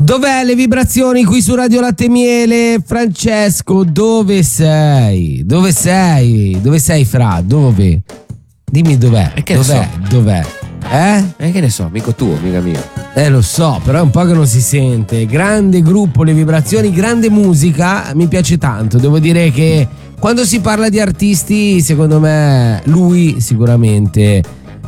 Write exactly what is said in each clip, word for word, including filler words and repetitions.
Dov'è le vibrazioni qui su Radio Latte e Miele? Francesco, dove sei? Dove sei? Dove sei, Fra? Dove? Dimmi dov'è. E che dov'è? so? Dov'è? Eh? E che ne so, amico tuo, amica mia. Eh, lo so, però è un po' che non si sente. Grande gruppo, le vibrazioni, grande musica, mi piace tanto. Devo dire che quando si parla di artisti, secondo me lui sicuramente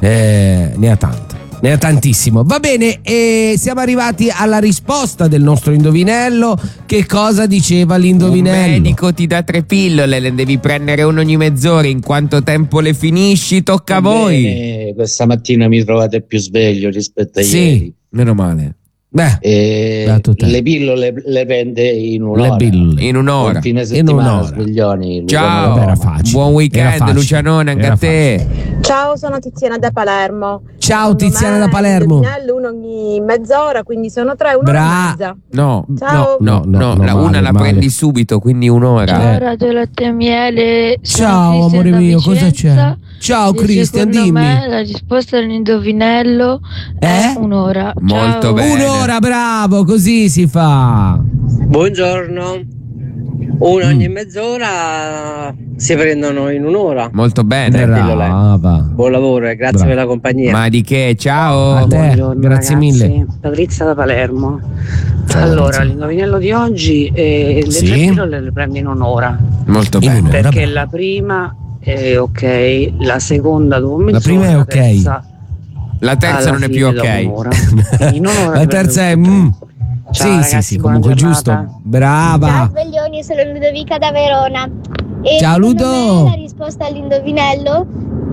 eh, ne ha tanto. Ne ha tantissimo. Va bene, e siamo arrivati alla risposta del nostro indovinello. Che cosa diceva l'indovinello? Un medico ti dà tre pillole, le devi prendere uno ogni mezz'ora. In quanto tempo le finisci? Tocca a voi. Bene, questa mattina mi trovate più sveglio rispetto a sì, ieri. Meno male. Beh, e le pillole le prende in un'ora. Le pillole. In un'ora. Un fine settimana, in un'ora. Sveglioni. Ciao, era facile. Buon weekend, Era Lucianone, anche Era a te. Ciao, sono Tiziana da Palermo. Ciao Secondo Tiziana me da Palermo. l'indovinello uno ogni mezz'ora, quindi sono tre, un'ora Bra- e mezza. No, Ciao. no, no, No, no, no, la male, una la male. prendi subito, quindi un'ora. Ciao Radio Latte e Miele. sono Ciao Cristian amore da mio, cosa Vicenza. c'è? Ciao E Cristian, secondo dimmi. me la risposta all'indovinello è Eh? un'ora. Molto Ciao. bene. Un'ora, bravo, così si fa. Buongiorno. Uno Mm. ogni mezz'ora si prendono in un'ora. Molto bene. Brava. Buon lavoro e grazie Bravo. per la compagnia. Ma di che? Ciao. A te, Buongiorno, grazie ragazzi. mille. Patrizia da Palermo. Ciao, allora, Patrizia. l'indovinello di oggi è le Sì. tre pillole le prendi in un'ora. Molto In bene. un'ora. Perché bravo. la prima è ok, la seconda dopo mezz'ora. La prima è ok. terza La terza alla non è più fine dopo ok. un'ora. In un'ora La le terza è prendo tutte e mm. tre. Ciao, Sì, ragazzi, sì, sì, buona comunque giornata. giusto. Brava. Ciao sveglioni, sono Ludovica da Verona. E Ciao, secondo Ludo. me la risposta all'indovinello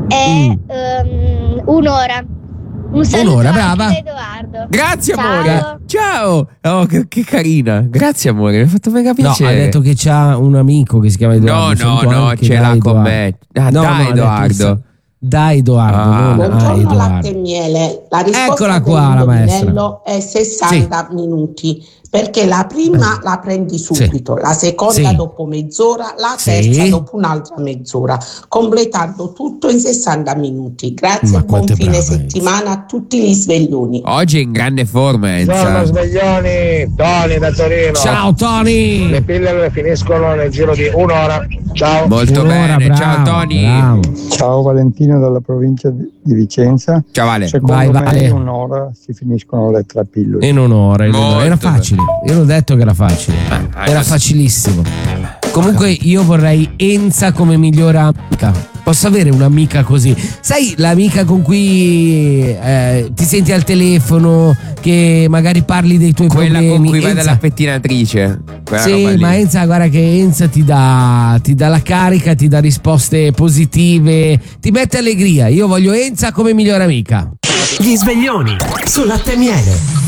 è Mm. ehm, un'ora. Un saluto Un'ora, anche brava. da Edoardo. Grazie Ciao. amore. Ciao. Oh, che, che carina. Grazie amore, mi ha fatto mega No, piacere. ha detto che c'ha un amico che si chiama No, Edoardo. no, Saluto no, anche ce da l'ha con Edoardo. me. Ah, No, da no, ha detto Edoardo. Da Edoardo, Ah. non a Buongiorno Latte e Edoardo. Miele, la risposta Eccola qua, la dell'indovinello è sessanta minuti, perché la prima la prendi subito, la seconda Sì. dopo mezz'ora, la Sì. terza dopo un'altra mezz'ora, completando tutto in sessanta minuti. Grazie Ma e buon quanto è fine brava, settimana a tutti gli sveglioni. Oggi è in grande forma, Buongiorno Enza. sveglioni, Tony da Torino. Ciao Tony. Le pillole finiscono nel giro di un'ora. Ciao. Molto Un'ora, bene. bravo, Ciao Tony. bravo. Ciao Valentino dalla provincia di di Vicenza. Ciao Vale. Secondo Vai, me Vale. in un'ora si finiscono le tre pillole. In un'ora, in un'ora. Era Molto facile. Io l'ho detto che era facile. Ah, Era ah, facilissimo. Comunque io vorrei Enza come migliore amica. Posso avere un'amica così? Sai, l'amica con cui eh, ti senti al telefono, che magari parli dei tuoi Quella problemi. con cui vai Enza- dalla pettinatrice. Quella roba Sì, lì. ma Enza, guarda che Enza ti dà, ti dà la carica, ti dà risposte positive, ti mette allegria. Io voglio Enza come migliore amica. Gli sveglioni su Latte e Miele.